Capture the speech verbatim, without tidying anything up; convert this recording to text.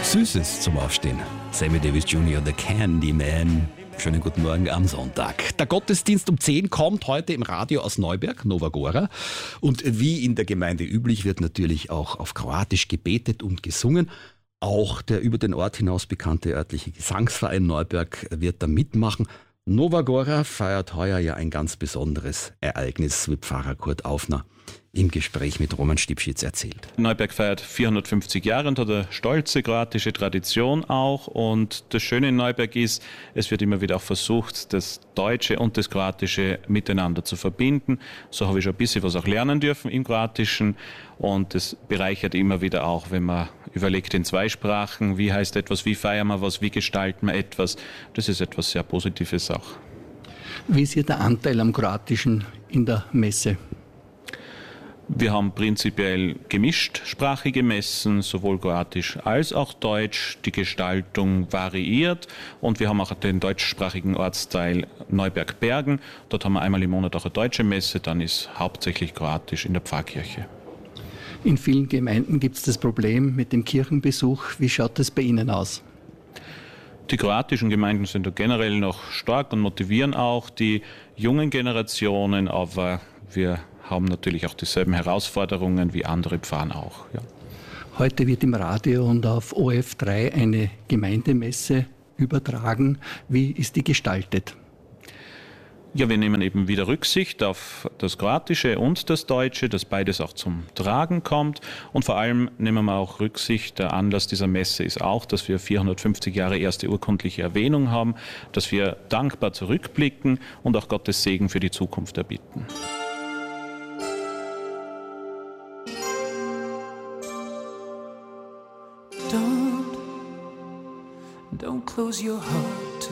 Süßes zum Aufstehen. Sammy Davis Junior, The Candyman. Schönen guten Morgen am Sonntag. Der Gottesdienst um zehn kommt heute im Radio aus Neuberg, Nova Gora. Und wie in der Gemeinde üblich wird natürlich auch auf Kroatisch gebetet und gesungen. Auch der über den Ort hinaus bekannte örtliche Gesangsverein Neuberg wird da mitmachen. Nova Gora feiert heuer ja ein ganz besonderes Ereignis, wie Pfarrer Kurt Aufner im Gespräch mit Roman Stipschitz erzählt. Neuberg feiert vierhundertfünfzig Jahre und hat eine stolze kroatische Tradition auch. Und das Schöne in Neuberg ist, es wird immer wieder auch versucht, das Deutsche und das Kroatische miteinander zu verbinden. So habe ich schon ein bisschen was auch lernen dürfen im Kroatischen. Und das bereichert immer wieder auch, wenn man überlegt in zwei Sprachen, wie heißt etwas, wie feiern wir was, wie gestalten wir etwas. Das ist etwas sehr Positives auch. Wie ist hier der Anteil am Kroatischen in der Messe? Wir haben prinzipiell gemischtsprachige Messen, sowohl Kroatisch als auch Deutsch. Die Gestaltung variiert und wir haben auch den deutschsprachigen Ortsteil Neuberg-Bergen. Dort haben wir einmal im Monat auch eine deutsche Messe, dann ist hauptsächlich Kroatisch in der Pfarrkirche. In vielen Gemeinden gibt es das Problem mit dem Kirchenbesuch. Wie schaut das bei Ihnen aus? Die kroatischen Gemeinden sind da generell noch stark und motivieren auch die jungen Generationen, aber wir haben natürlich auch dieselben Herausforderungen wie andere Pfarren auch. Ja. Heute wird im Radio und auf O F drei eine Gemeindemesse übertragen. Wie ist die gestaltet? Ja, wir nehmen eben wieder Rücksicht auf das Kroatische und das Deutsche, dass beides auch zum Tragen kommt. Und vor allem nehmen wir auch Rücksicht, der Anlass dieser Messe ist auch, dass wir vierhundertfünfzig Jahre erste urkundliche Erwähnung haben, dass wir dankbar zurückblicken und auch Gottes Segen für die Zukunft erbitten. Don't, don't close your heart.